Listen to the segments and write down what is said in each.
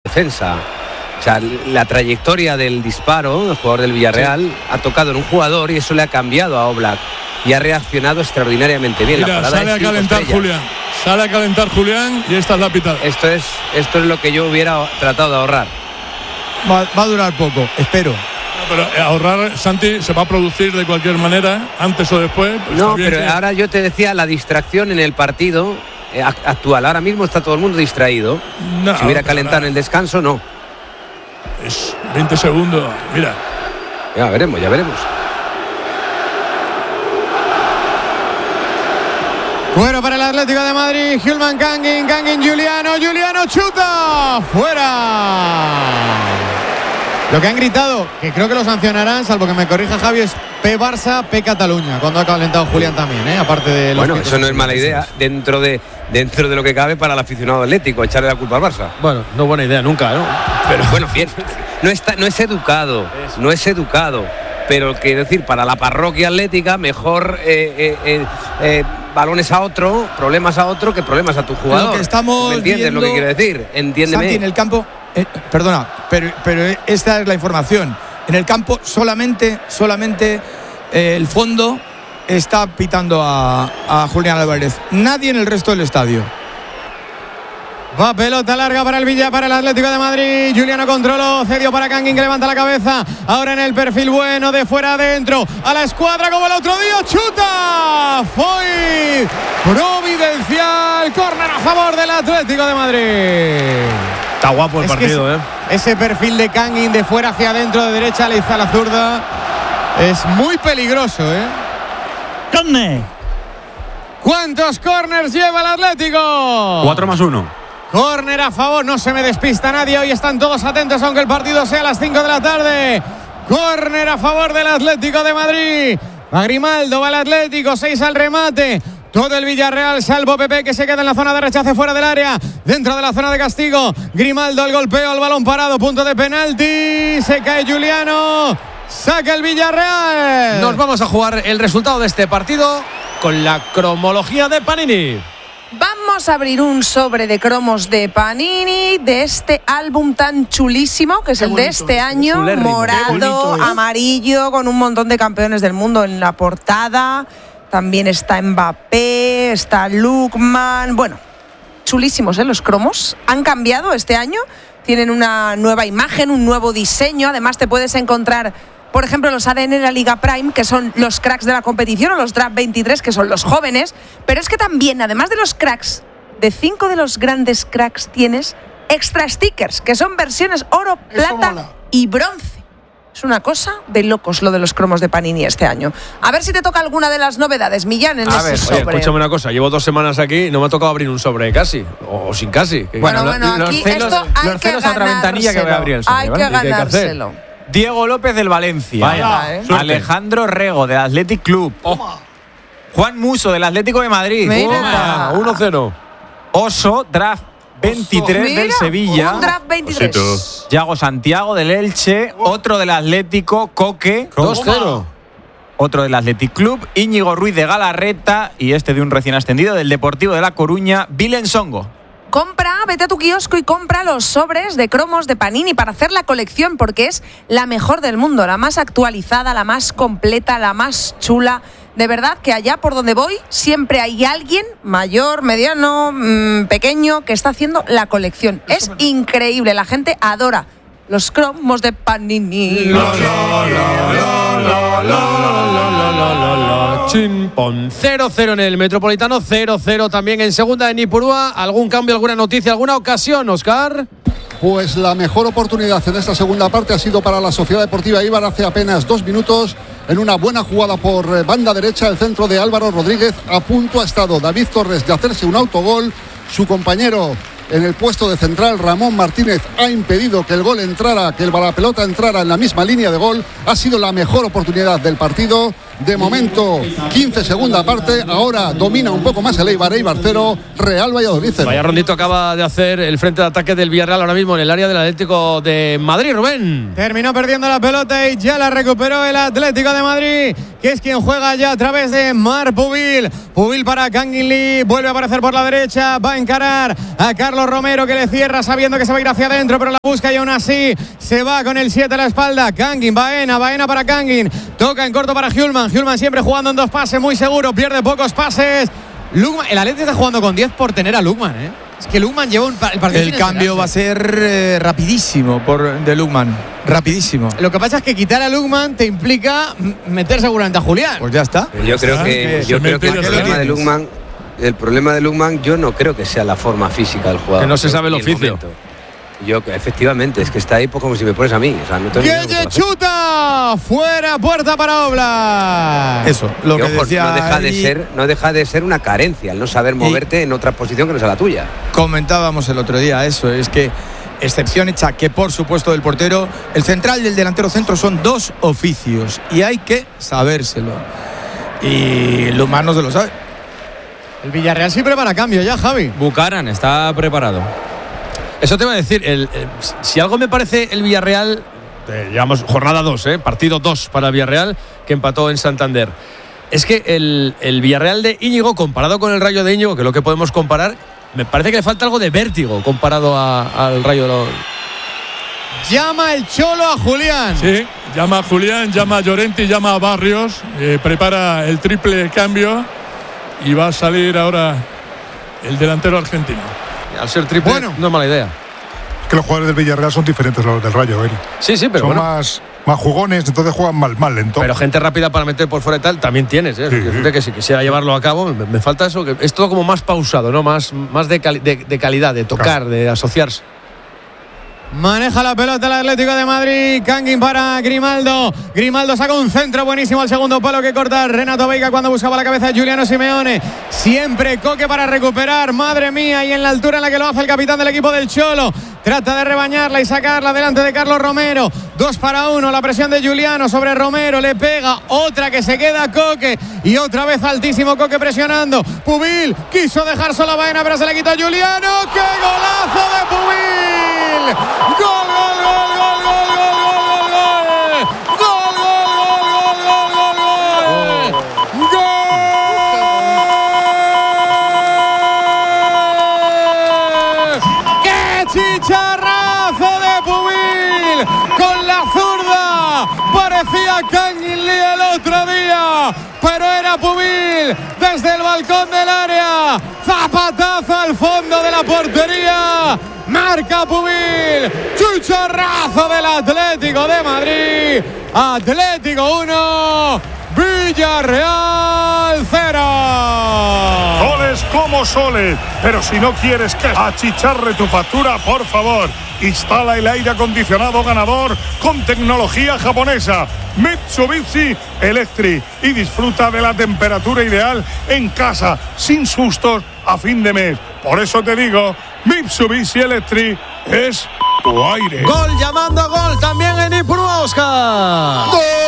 defensa. O sea, la trayectoria del disparo, el jugador del Villarreal, ha tocado en un jugador y eso le ha cambiado a Oblak. Y ha reaccionado extraordinariamente bien. Mira, sale a calentar Julián. Sale a calentar Julián y esta es la pitada. Esto es lo que yo hubiera tratado de ahorrar. Va a durar poco, espero. Pero ahorrar, Santi, se va a producir de cualquier manera, antes o después. Pues no, pero ahora yo te decía la distracción en el partido actual. Ahora mismo está todo el mundo distraído. No, si hubiera calentado en el descanso, no. Es 20 segundos, mira. Ya veremos. Fuera para el Atlético de Madrid, Hülman Kangin, Juliano chuta, fuera. Lo que han gritado, que creo que lo sancionarán, salvo que me corrija Javi, es P Barça, P Cataluña, cuando ha calentado Julián también, aparte de los. Bueno, eso no es mala idea dentro de lo que cabe para el aficionado atlético, echarle la culpa al Barça. Bueno, no buena idea nunca, ¿no? Pero bueno, bien, no es educado, pero quiero decir, para la parroquia atlética, mejor balones a otro, problemas a otro, que problemas a tu jugador. Lo que estamos ¿Entiendes lo que quiero decir? Entiéndeme. Santi, en el campo, perdona, pero esta es la información. En el campo solamente el fondo está pitando a Julián Álvarez. Nadie en el resto del estadio. Va pelota larga para el Atlético de Madrid. Juliano controló, cedió para Kangin, que levanta la cabeza. Ahora en el perfil bueno, de fuera adentro, a la escuadra como el otro día. ¡Chuta! Fue providencial. Córner a favor del Atlético de Madrid. Está guapo el partido, Ese perfil de Kangin de fuera hacia adentro, de derecha a la zurda, es muy peligroso, ¡Córner! ¿Cuántos corners lleva el Atlético? 4+1. Córner a favor, no se me despista nadie. Hoy están todos atentos, aunque el partido sea a las 5 de la tarde. Córner a favor del Atlético de Madrid. Va Grimaldo, va el Atlético, 6 al remate. Todo el Villarreal, salvo Pepe, que se queda en la zona de rechace fuera del área. Dentro de la zona de castigo, Grimaldo, el golpeo, el balón parado, punto de penalti. Se cae Juliano. Saca el Villarreal. Nos vamos a jugar el resultado de este partido con la cromología de Panini. Vamos a abrir un sobre de cromos de Panini, de este álbum tan chulísimo, que es el de este año, morado, amarillo, con un montón de campeones del mundo en la portada. También está Mbappé, está Lookman. Bueno, chulísimos, los cromos. Han cambiado este año, tienen una nueva imagen, un nuevo diseño. Además te puedes encontrar, por ejemplo, los ADN de la Liga Prime, que son los cracks de la competición, o los Draft 23, que son los jóvenes. Pero es que también, además de los cracks, de 5 de los grandes cracks tienes extra stickers, que son versiones oro, plata y bronce. Es una cosa de locos lo de los cromos de Panini este año. A ver si te toca alguna de las novedades, Millán, en ese sobre. Oye, escúchame una cosa, llevo 2 semanas aquí y no me ha tocado abrir un sobre casi, o sin casi. Bueno, aquí esto hay que ganárselo. Otra ventanilla que voy a abrir el sobre, hay que ganárselo. Diego López del Valencia. Vaya, Alejandro Rego del Athletic Club. Juan Muso del Atlético de Madrid. 1-0. Oso, draft 23 del Sevilla. Un draft 23. Yago Santiago del Elche. Otro del Atlético, Coque. 2-0. Otro del Athletic Club, Íñigo Ruiz de Galarreta. Y este de un recién ascendido del Deportivo de La Coruña, Vilen Songo. Vete a tu kiosco y compra los sobres de cromos de Panini para hacer la colección, porque es la mejor del mundo, la más actualizada, la más completa, la más chula. De verdad que allá por donde voy siempre hay alguien mayor, mediano, pequeño, que está haciendo la colección. Es increíble, la gente adora los cromos de Panini. Chimpón. 0-0 en el Metropolitano, 0-0 también en segunda en Ipurúa. ¿Algún cambio, alguna noticia, alguna ocasión, Óscar? Pues la mejor oportunidad en esta segunda parte ha sido para la Sociedad Deportiva Eibar hace apenas 2 minutos. En una buena jugada por banda derecha, el centro de Álvaro Rodríguez. A punto ha estado David Torres de hacerse un autogol. Su compañero en el puesto de central, Ramón Martínez, ha impedido que el gol entrara, que la pelota entrara en la misma línea de gol. Ha sido la mejor oportunidad del partido. De momento, 15 segunda parte. Ahora domina un poco más el Eibar 0, Real Valladolid 0. Vaya rondito acaba de hacer el frente de ataque del Villarreal ahora mismo en el área del Atlético de Madrid, Rubén. Terminó perdiendo la pelota y ya la recuperó el Atlético de Madrid, que es quien juega ya a través de Marc Pubil. Pubil para Kangin Lee, vuelve a aparecer por la derecha, va a encarar a Carlos Romero, que le cierra sabiendo que se va a ir hacia adentro, pero la busca y aún así se va con el 7 a la espalda. Kangin, Baena para Kangin, toca en corto para Hjulman siempre jugando en 2 pases, muy seguro, pierde pocos pases. Lukman, el Atlético está jugando con 10 por tener a Lukman, ¿eh? Es que Lukman lleva el partido. El cambio va a ser rapidísimo de Lukman. Rapidísimo. Lo que pasa es que quitar a Lukman te implica meter seguramente a Julián. Pues ya está. Yo creo que el problema de Lukman yo no creo que sea la forma física del jugador. Que no se sabe el oficio. Yo, efectivamente, es que está ahí como si me pones a mí. O sea, no tengo ¡Que chuta! Fuera, puerta para Oblak. Eso, lo que ojo, decía. No deja de ser una carencia el no saber moverte en otra posición que no sea la tuya. Comentábamos el otro día eso, es que excepción hecha que por supuesto del portero, el central y el delantero centro son 2 oficios y hay que sabérselo. Y Lukman no se lo sabe. El Villarreal sí prepara cambio ya, Javi. Bucaran está preparado. Eso te iba a decir, si algo me parece el Villarreal, llevamos jornada 2, partido 2 para el Villarreal, que empató en Santander. Es que el Villarreal de Íñigo, comparado con el Rayo de Íñigo, que es lo que podemos comparar, me parece que le falta algo de vértigo comparado al Rayo de... Llama el Cholo a Julián. Sí, llama a Julián, llama a Llorente, llama a Barrios, prepara el triple cambio y va a salir ahora el delantero argentino. Al ser triple, bueno, no es mala idea. Que los jugadores del Villarreal son diferentes a los del Rayo, ¿eh? Sí, pero son bueno, más jugones, entonces juegan más lento. Pero gente rápida para meter por fuera y tal, también tienes, ¿eh? Sí. Gente que si quisiera llevarlo a cabo, me falta eso, que es todo como más pausado, ¿no? Más de calidad, de tocar, claro, de asociarse. Maneja la pelota el Atlético de Madrid. Kangin para Grimaldo. Grimaldo saca un centro buenísimo al segundo palo que corta Renato Veiga cuando buscaba la cabeza de Giuliano Simeone. Siempre Coque para recuperar. Madre mía, y en la altura en la que lo hace el capitán del equipo del Cholo. Trata de rebañarla y sacarla delante de Carlos Romero. 2-1. La presión de Giuliano sobre Romero. Le pega otra que se queda Coque. Y otra vez altísimo Coque presionando. Pubil quiso dejar sola a Baena, pero se le quitó a Giuliano. ¡Qué golazo de Pubil! ¡Gol, gol, gol, gol, gol, gol, gol, gol, gol, gol, gol! ¡Qué chicharrazo de Pubil! Con la zurda parecía Kangin Lee el otro día, pero era Pubil desde el balcón del área. Zapatazo al fondo de la portería. Marca Pubil, chicharrazo del Atlético de Madrid. Atlético 1, Villarreal 0. Soles como soles, pero si no quieres que achicharre tu factura, por favor, instala el aire acondicionado ganador con tecnología japonesa Mitsubishi Electric y disfruta de la temperatura ideal en casa, sin sustos a fin de mes. Por eso te digo, Mitsubishi Electric es tu aire. Gol llamando a gol también en Ipurúa, Óscar.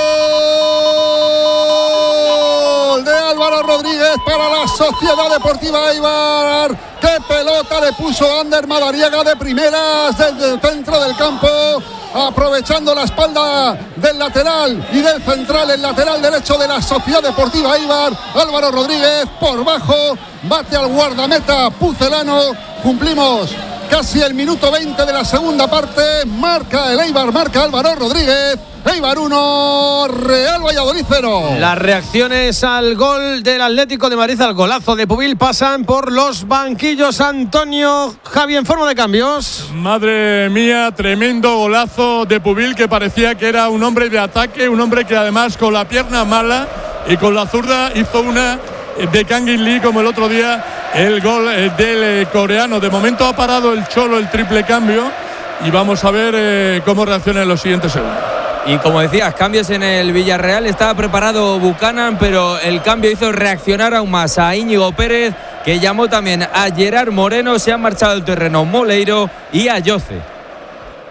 ¡Gol de Álvaro Rodríguez para la Sociedad Deportiva Eibar! ¡Qué pelota le puso Ander Madariaga de primeras desde el centro del campo! Aprovechando la espalda del lateral y del central, el lateral derecho de la Sociedad Deportiva Eibar, Álvaro Rodríguez por bajo, bate al guardameta Pucelano. Cumplimos casi el minuto 20 de la segunda parte. Marca el Eibar, marca Álvaro Rodríguez. Eibar 1, Real Valladolid 0. Las reacciones al gol del Atlético de Madrid, al golazo de Pubil, pasan por los banquillos. Antonio, Javi, en forma de cambios. Madre mía, tremendo golazo de Pubil, que parecía que era un hombre de ataque, un hombre que además con la pierna mala y con la zurda hizo una de Kangin Lee como el otro día el gol del coreano. De momento ha parado el Cholo el triple cambio y vamos a ver cómo reacciona en los siguientes segundos. Y como decías, cambios en el Villarreal. Estaba preparado Buchanan, pero el cambio hizo reaccionar aún más a Íñigo Pérez, que llamó también a Gerard Moreno. Se han marchado del terreno Moleiro y a Yoce.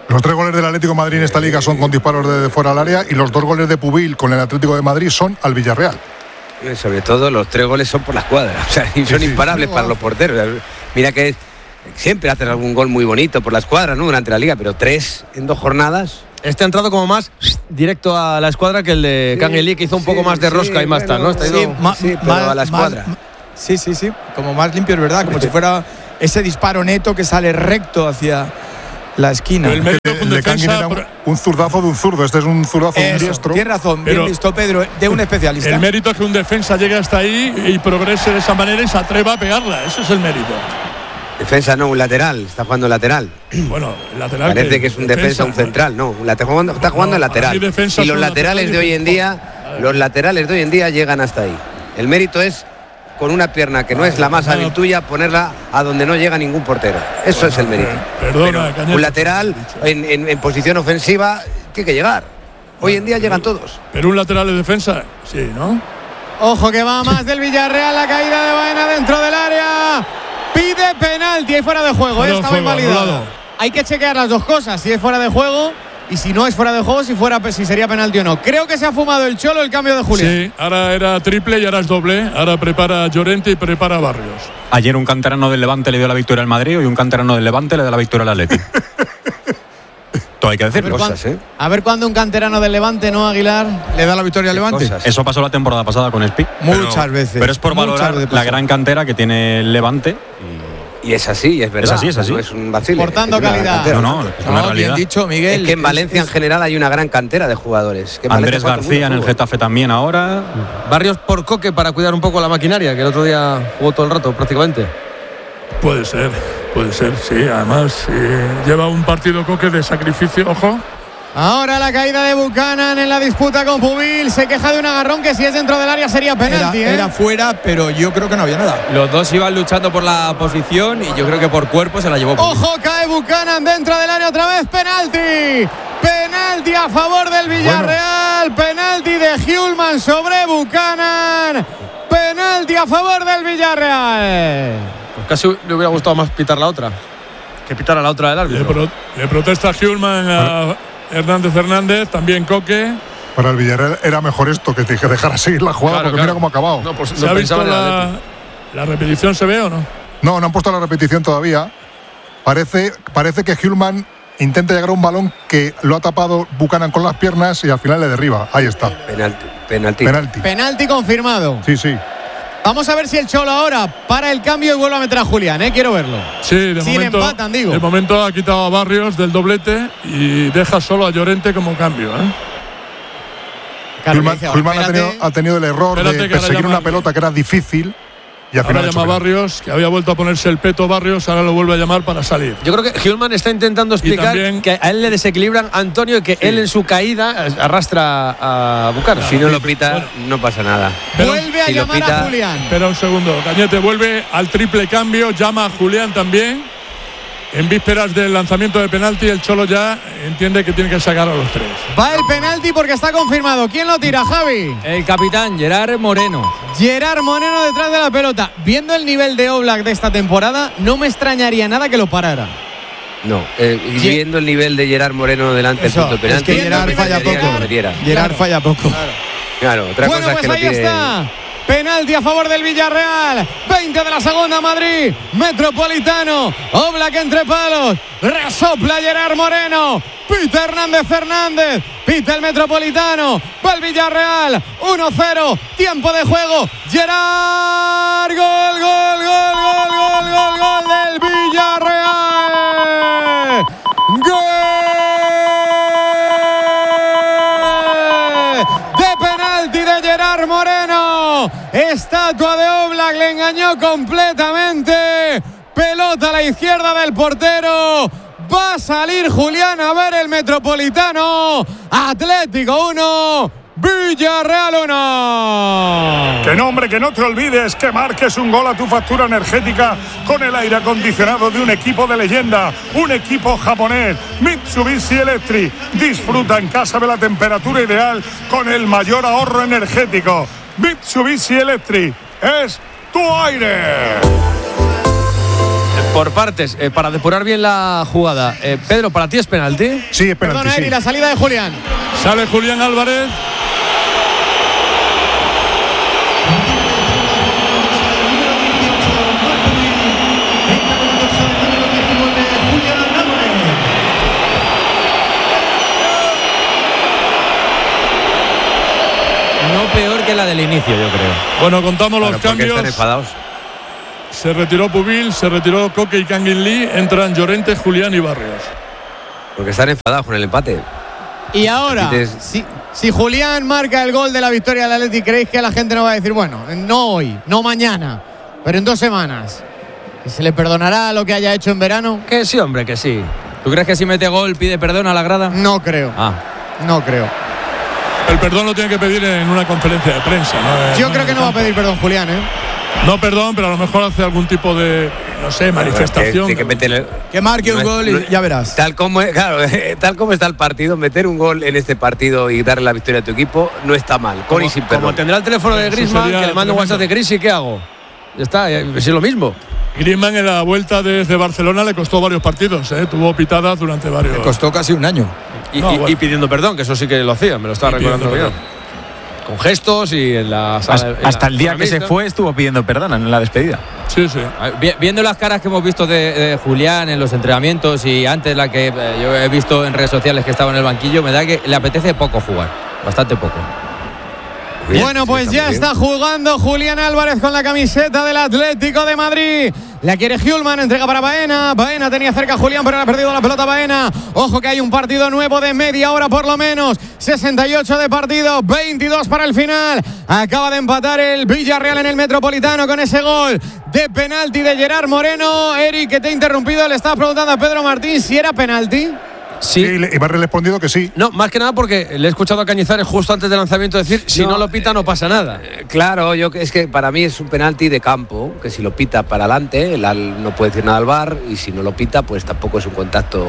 Los 3 goles del Atlético de Madrid en esta liga son con disparos de fuera del área y los 2 goles de Pubil con el Atlético de Madrid son al Villarreal. Sobre todo los 3 goles son por la escuadra, o sea, y son imparables para los porteros. Mira que siempre hacen algún gol muy bonito por la escuadra, ¿no? Durante la liga, pero 3 en 2 jornadas. Este ha entrado como más directo a la escuadra que el de Kangin Lee, que hizo un poco más de rosca y más tal, ¿no? Pero a la escuadra. Sí, como más limpio, es verdad, como si fuera ese disparo neto que sale recto hacia la esquina. El de Kangin era un zurdazo de un zurdo, este es un zurdazo de un diestro. Tienes razón, bien visto, Pedro, de un especialista. El mérito es que un defensa llegue hasta ahí y progrese de esa manera y se atreva a pegarla, eso es el mérito. Defensa no, un lateral, está jugando lateral. Bueno, el lateral. Parece que es un defensa, un central, no, está jugando el lateral. Y los laterales de hoy en día, llegan hasta ahí. El mérito es con una pierna que no es la más hábil tuya, ponerla a donde no llega ningún portero. Eso es el mérito. Perdona, un lateral en posición ofensiva tiene que llegar. Hoy en día llegan todos. Pero un lateral de defensa, sí, ¿no? Ojo que va más del Villarreal, la caída de Baena dentro del área. Pide penalti, ahí fuera de juego, estaba invalidado. Hay que chequear las dos cosas, si es fuera de juego y si no es fuera de juego, si sería penalti o no. Creo que se ha fumado el Cholo el cambio de Julián. Sí, ahora era triple y ahora es doble. Ahora prepara Llorente y prepara Barrios. Ayer un canterano del Levante le dio la victoria al Madrid y un canterano del Levante le da la victoria al Atlético. Todo hay que decir. A ver cuándo un canterano del Levante, ¿no, Aguilar? ¿Le da la victoria al Levante? Eso pasó la temporada pasada con Espi. Muchas veces. Pero es por valorar la gran cantera que tiene el Levante. Y es así, es verdad. Es así. No es un vacile. Portando calidad. No, es una realidad. Bien dicho, Miguel. Es que en Valencia en general hay una gran cantera de jugadores. Andrés García en el Getafe también ahora. Barrios por Coque para cuidar un poco la maquinaria, que el otro día jugó todo el rato prácticamente. Puede ser, sí. Además, lleva un partido Coque de sacrificio, ojo. Ahora la caída de Buchanan en la disputa con Pubil. Se queja de un agarrón que si es dentro del área sería penalti. Era fuera, pero yo creo que no había nada. Los dos iban luchando por la posición y yo creo que por cuerpo se la llevó Pubil. Ojo, cae Buchanan dentro del área otra vez. Penalti. Penalti a favor del Villarreal. Penalti de Hjulman sobre Buchanan. Penalti a favor del Villarreal. Pues casi le hubiera gustado más pitar la otra que pitar a la otra del árbitro. Le protesta Hjulman a Hernández, también Coque. Para el Villarreal era mejor esto que dejar seguir la jugada, porque mira cómo ha acabado. No, pues ¿se ha visto la repetición, se ve o no? No han puesto la repetición todavía. Parece que Hjulman intenta llegar a un balón que lo ha tapado Buchanan con las piernas y al final le derriba. Ahí está. Penalti confirmado. Sí. Vamos a ver si el Cholo ahora para el cambio y vuelve a meter a Julián, quiero verlo. Sí, de momento empatan, digo. De momento ha quitado a Barrios del doblete y deja solo a Llorente como cambio, Hjulman ha tenido el error de perseguir una pelota que era difícil. Y ahora llama a Barrios, que había vuelto a ponerse el peto Barrios, ahora lo vuelve a llamar para salir. Yo creo que Hjulman está intentando explicar que a él le desequilibran Antonio y que él en su caída arrastra a Buchanan. Si no lo pita, no pasa nada. Vuelve a llamar a Julián. Espera un segundo, Cañete vuelve al triple cambio, llama a Julián también. En vísperas del lanzamiento de penalti, el Cholo ya entiende que tiene que sacar a los 3. Va el penalti porque está confirmado. ¿Quién lo tira, Javi? El capitán, Gerard Moreno. Gerard Moreno detrás de la pelota. Viendo el nivel de Oblak de esta temporada, no me extrañaría nada que lo parara. No, viendo el nivel de Gerard Moreno delante del punto de penalti. Es que Gerard falla poco. Gerard falla poco. Claro, otra cosa es que ahí está. Penalti a favor del Villarreal. 20 de la segunda, Madrid. Metropolitano. Oblak entre palos. Resopla Gerard Moreno. Pita Hernández. Pita el Metropolitano. Va el Villarreal. 1-0. Tiempo de juego. Gerard. Gol del Villarreal. Gol. Moreno, estatua de Oblak, le engañó completamente. Pelota a la izquierda del portero. Va a salir Julián a ver el Metropolitano. Atlético 1, Villarreal 1. Que nombre, que no te olvides que marques un gol a tu factura energética con el aire acondicionado de un equipo de leyenda, un equipo japonés, Mitsubishi Electric. Disfruta en casa de la temperatura ideal con el mayor ahorro energético. Mitsubishi Electric es tu aire. Por partes, para depurar bien la jugada. Pedro, ¿para ti es penalti? Sí, es penalti. Perdona, Eri, la salida de Julián. Sale Julián Álvarez. No peor que la del inicio, yo creo. Bueno, contamos los cambios. Están enfadados. Se retiró Pubil, se retiró Coque y Kangin Lee. Entran Llorente, Julián y Barrios. Porque están enfadados con el empate. Y ahora, si Julián marca el gol de la victoria del Atleti, ¿creéis que la gente no va a decir, bueno, no hoy, no mañana, pero en 2 semanas? ¿Y se le perdonará lo que haya hecho en verano? Que sí, hombre, que sí. ¿Tú crees que si mete gol pide perdón a la grada? No creo. No creo. El perdón lo tiene que pedir en una conferencia de prensa, ¿no? Yo creo que no va a pedir perdón Julián, ¿eh? No perdón, pero a lo mejor hace algún tipo de, no sé, manifestación. Que marque un gol y ya verás. Tal como está el partido, meter un gol en este partido y darle la victoria a tu equipo no está mal, con y sin perdón. Como tendrá el teléfono de Griezmann, que le mando un WhatsApp de Gris, ¿y qué hago? Ya está, es lo mismo. Griezmann en la vuelta desde Barcelona le costó varios partidos, tuvo pitadas durante varios. Le costó casi un año. Y pidiendo perdón, que eso sí que lo hacía, me lo estaba recordando bien. Con gestos y en la sala. Hasta el día que se fue estuvo pidiendo perdón en la despedida. Sí, sí. Viendo las caras que hemos visto de Julián en los entrenamientos y antes la que yo he visto en redes sociales que estaba en el banquillo, me da que le apetece poco jugar, bastante poco. Bien, bueno, pues ya está jugando Julián Álvarez con la camiseta del Atlético de Madrid. La quiere Hjulmand, entrega para Baena. Baena tenía cerca a Julián, pero le ha perdido la pelota Baena. Ojo que hay un partido nuevo de media hora por lo menos. 68 de partido, 22 para el final. Acaba de empatar el Villarreal en el Metropolitano con ese gol de penalti de Gerard Moreno. Eric, que te he interrumpido, le estaba preguntando a Pedro Martín si era penalti. Sí, y me ha respondido que sí. No, más que nada porque le he escuchado a Cañizares justo antes del lanzamiento decir, si no lo pita no pasa nada. Claro, es que para mí es un penalti de campo, que si lo pita para adelante, no puede decir nada al VAR, y si no lo pita, pues tampoco es un contacto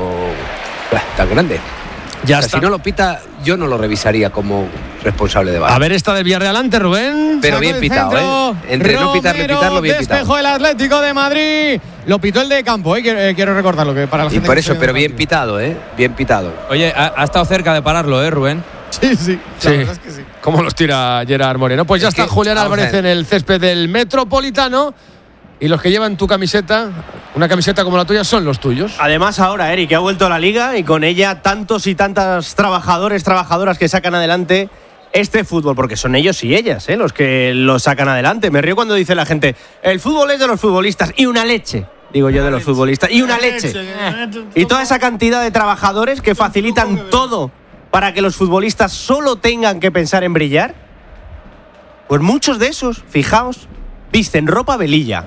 tan grande. Ya está. Si no lo pita, yo no lo revisaría como responsable de VAR. A ver esta del Villarreal ante Rubén. Pero bien pitado, Entre no pitarle, pitarlo, bien pitado. Despejó el Atlético de Madrid. Lo pitó el de campo, quiero recordarlo que para la gente. Y por eso, pero bien pitado, bien pitado. Oye, ha estado cerca de pararlo, Rubén. Sí. La verdad es que sí. ¿Cómo los tira Gerard Moreno? Pues ya está Julián Álvarez en el césped del Metropolitano. Y los que llevan tu camiseta, una camiseta como la tuya, son los tuyos. Además ahora, Eric, que ha vuelto a la Liga y con ella tantos y tantas trabajadoras que sacan adelante este fútbol, porque son ellos y ellas los que lo sacan adelante. Me río cuando dice la gente, el fútbol es de los futbolistas y una leche. Digo yo de los futbolistas. Y una leche. Y toda esa cantidad de trabajadores que facilitan todo para que los futbolistas solo tengan que pensar en brillar. Pues muchos de esos, fijaos, visten ropa velilla.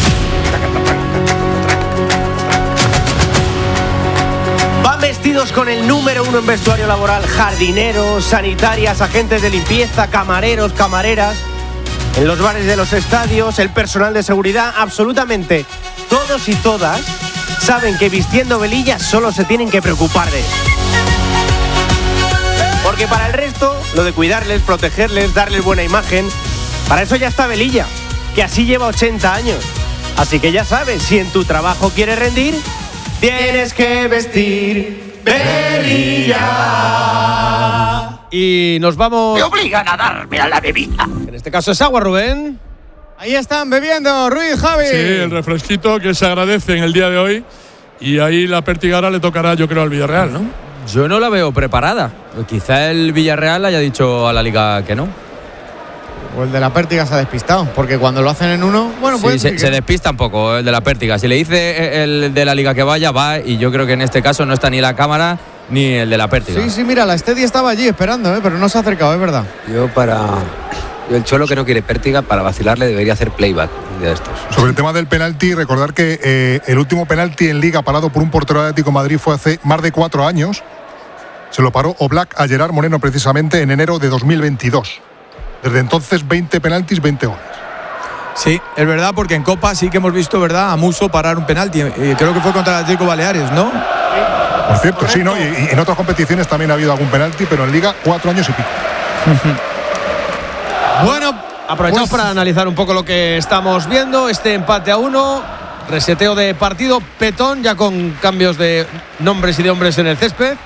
Van vestidos con el número 1 en vestuario laboral: jardineros, sanitarias, agentes de limpieza, camareros, camareras. En los bares de los estadios, el personal de seguridad, absolutamente todos y todas saben que vistiendo velilla solo se tienen que preocupar de eso. Porque para el resto, lo de cuidarles, protegerles, darles buena imagen, para eso ya está velilla, que así lleva 80 años. Así que ya sabes, si en tu trabajo quieres rendir, tienes que vestir velilla. Y nos vamos. Me obligan a darme a la bebida. En este caso es agua, Rubén. Ahí están bebiendo Ruiz, Javi. Sí, el refresquito que se agradece en el día de hoy. Y ahí la pértiga ahora le tocará, yo creo, al Villarreal, ¿no? Yo no la veo preparada. Quizá el Villarreal haya dicho a la Liga que no. O el de la pértiga se ha despistado, porque cuando lo hacen en uno, bueno, pues sí, se despista un poco el de la pértiga. Si le dice el de la Liga que vaya, va, y yo creo que en este caso no está ni la cámara ni el de la pértiga. Sí, mira, la Steady estaba allí esperando, pero no se ha acercado, es verdad. Yo el Cholo, que no quiere pértiga, para vacilarle debería hacer playback un día de estos. Sobre el tema del penalti, recordar que el último penalti en Liga parado por un portero de Atlético de Madrid fue hace más de 4 años. Se lo paró Oblak a Gerard Moreno precisamente en enero de 2022. Desde entonces, 20 penaltis, 20 goles. Sí, es verdad, porque en Copa sí que hemos visto, ¿verdad?, a Musso parar un penalti. Creo que fue contra el Atlético Baleares, ¿no? Por cierto, correcto. Sí, ¿no? Y en otras competiciones también ha habido algún penalti, pero en Liga 4 años y pico. Bueno, aprovechamos para analizar un poco lo que estamos viendo. Este empate a 1. reseteo de partido, petón, ya con cambios de nombres y de hombres en el césped.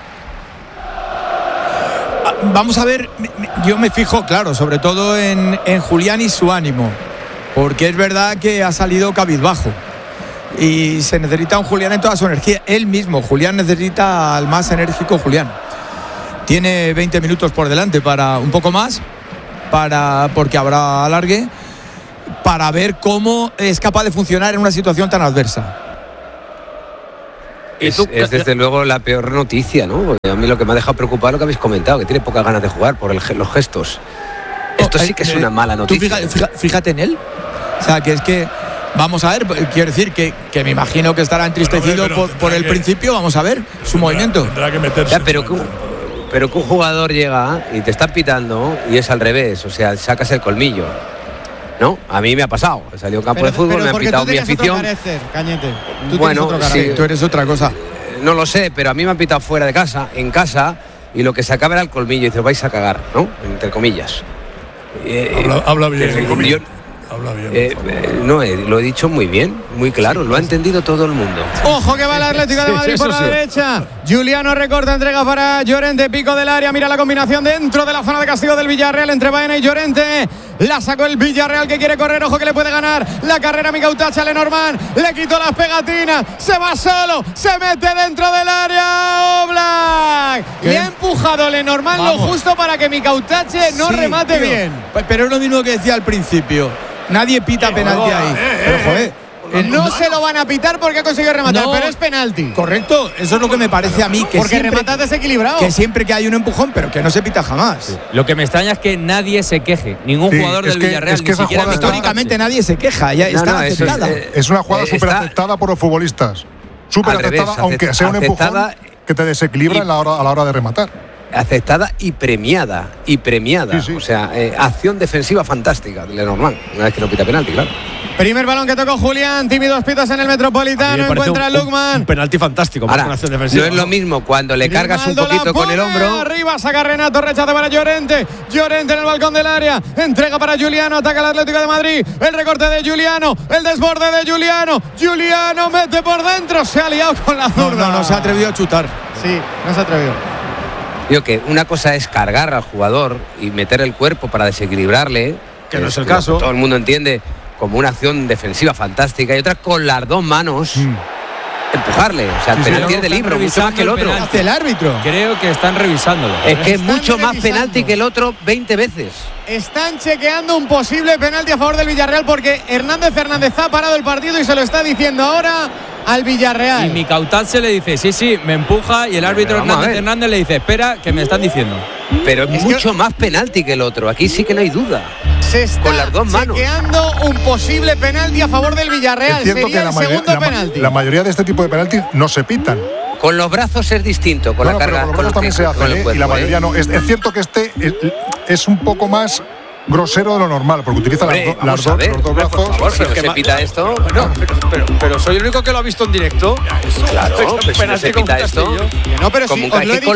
Vamos a ver, yo me fijo, claro, sobre todo en Julián y su ánimo, porque es verdad que ha salido cabizbajo y se necesita un Julián en toda su energía. Él mismo, Julián, necesita al más enérgico Julián. Tiene 20 minutos por delante, para un poco más, porque habrá alargue, para ver cómo es capaz de funcionar en una situación tan adversa. Es desde luego la peor noticia, ¿no? Porque a mí lo que me ha dejado preocupado es lo que habéis comentado, que tiene pocas ganas de jugar por los gestos. Esto sí que es una mala noticia. Fíjate en él. O sea, que es que, vamos a ver, quiero decir que me imagino que estará entristecido por el principio. Vamos a ver su movimiento. Tendrá que meterse. Ya, pero que un jugador llega y te está pitando y es al revés, o sea, sacas el colmillo. ¿No? A mí me ha pasado. He salido a un campo de fútbol, me ha pitado mi afición. Cañete. Bueno, sí, tú eres otra cosa. No lo sé, pero a mí me han pitado fuera de casa, en casa, y lo que se acaba era el colmillo y dice, vais a cagar, ¿no? Entre comillas. Habla bien. Habla bien. No, lo he dicho muy bien, muy claro, lo ha entendido todo el mundo. Ojo que va el Atlético de Madrid por la derecha. Juliano recorta, entrega para Llorente, pico del área, mira la combinación dentro de la zona de castigo del Villarreal entre Baena y Llorente. La sacó el Villarreal que quiere correr, ojo que le puede ganar la carrera Micautache a Lenormand, le quitó las pegatinas, se va solo, se mete dentro del área Oblak. Le ha empujado Lenormand lo justo para que Micautache no remate bien. Pero es lo mismo que decía al principio. Nadie pita penalti ahí. Pero joder. No se lo van a pitar porque ha conseguido rematar, pero es penalti. Correcto, eso es lo que me parece a mí. Que porque rematas desequilibrado. Que siempre que hay un empujón, pero que no se pita jamás. Sí. Lo que me extraña es que nadie se queje. Ningún jugador del Villarreal, ni siquiera históricamente nadie se queja. Ya está aceptada. Es una jugada súper aceptada por los futbolistas. Súper aceptada, aunque sea un empujón que te desequilibra a la hora de rematar. Aceptada y premiada. Sí. O sea, acción defensiva fantástica de Lenormand, una vez que no pita penalti, claro. Primer balón que tocó Julián, tímidos pitos en el Metropolitano, encuentra a Lukman. Un penalti fantástico. Ahora, no es lo mismo cuando le cargas un poquito con el hombro. Arriba saca Renato, rechaza para Llorente. Llorente en el balcón del área, entrega para Juliano, ataca el Atlético de Madrid. El recorte de Juliano, el desborde de Juliano. Juliano mete por dentro, se ha liado con la zurda. No se ha atrevido a chutar. Sí, no se ha atrevido. Digo que una cosa es cargar al jugador y meter el cuerpo para desequilibrarle, que no es el caso. Todo el mundo entiende como una acción defensiva fantástica, y otra con las dos manos empujarle. O sea, el penalti es de libro, mucho más que el otro. Hace el árbitro. Creo que están revisándolo. Es que es mucho más penalti que el otro 20 veces. Están chequeando un posible penalti a favor del Villarreal porque Hernández ha parado el partido y se lo está diciendo ahora al Villarreal. Y Micautache le dice, sí, me empuja, y el árbitro Hernández le dice, espera, que me están diciendo. Pero es mucho más penalti que el otro, aquí sí que no hay duda. Se está con las dos manos chequeando un posible penalti a favor del Villarreal. Sería el segundo penalti. La mayoría de este tipo de penaltis no se pitan. Con los brazos es distinto, con la carga. Con los brazos también se hace, y la mayoría no. Es cierto que este es un poco más grosero de lo normal, porque utiliza los dos brazos. Por favor, si no se pita esto. Bueno, pero soy el único que lo ha visto en directo. Claro, pero si no se pita esto. No, pero sí,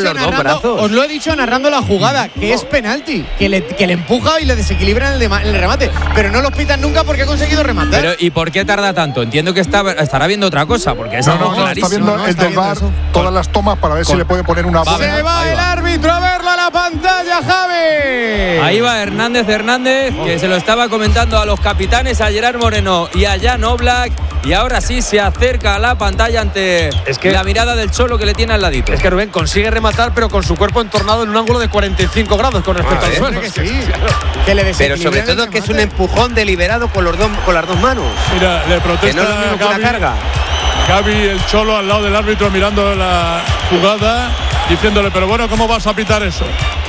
os lo he dicho narrando la jugada, que es penalti, que le empuja y le desequilibra en el remate, pero no los pitan nunca porque ha conseguido rematar. Pero ¿y por qué tarda tanto? Entiendo que estará viendo otra cosa, porque es algo clarísimo. Está viendo el del VAR, todas las tomas para ver si le puede poner una bola. Se va el árbitro a verlo a la pantalla, Javi. Ahí va Hernández, que se lo estaba comentando a los capitanes, a Gerard Moreno y a Jan Oblak, y ahora sí se acerca a la pantalla ante la mirada del Cholo que le tiene al ladito. Es que Rubén consigue rematar, pero con su cuerpo entornado en un ángulo de 45 grados con respecto al suelo. Pero sobre todo que es un empujón deliberado con las dos manos. Mira, le protesta, que no es lo mismo que una carga. Gaby, el Cholo, al lado del árbitro mirando la jugada, diciéndole, pero bueno, ¿cómo vas a pitar eso?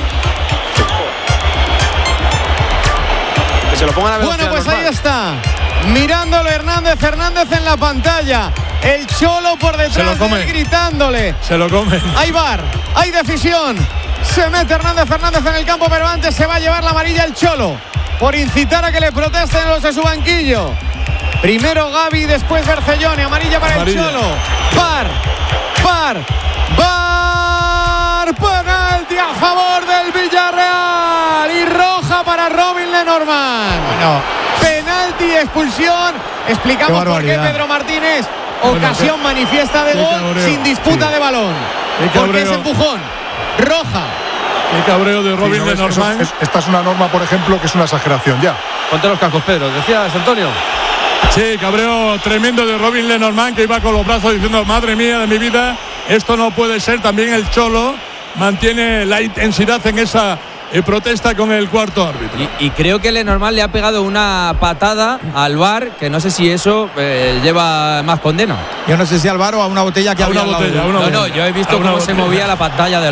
Se lo pongan a bueno, pues normal. Ahí está, mirándolo Hernández en la pantalla, el Cholo por detrás de él gritándole. Se lo come. Hay VAR, hay decisión, se mete Hernández en el campo, pero antes se va a llevar la amarilla el Cholo por incitar a que le protesten los de su banquillo. Primero Gaby, después Bercellone, amarilla para el Cholo. VAR, penalti a favor del Villarreal y roja para Robin Lenormand. Penalti, expulsión Explicamos por qué Pedro Martínez. Ocasión manifiesta de gol sin disputa de balón. Porque es empujón. Roja. Qué cabreo de Robin Lenormand. Esta es una norma, por ejemplo, que es una exageración ya. Ponte los cascos, Pedro. ¿Decías, Antonio? Sí, cabreo tremendo de Robin Lenormand, que iba con los brazos diciendo: madre mía de mi vida, esto no puede ser. También el Cholo mantiene la intensidad en esa protesta con el cuarto árbitro. Y creo que Lenormand le ha pegado una patada al VAR, que no sé si eso lleva más condena. Yo no sé si al VAR o a una botella que había. Una botella. No, yo he visto cómo se movía la pantalla del